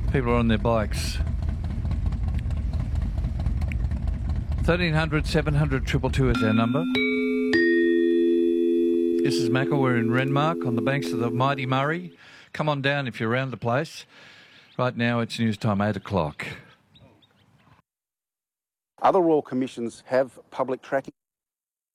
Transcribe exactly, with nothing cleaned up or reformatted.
People are on their bikes. thirteen hundred, seven hundred, two two two is our number. This is Macca. We're in Renmark on the banks of the mighty Murray. Come on down if you're around the place. Right now it's news time, eight o'clock. Other royal commissions have public tracking.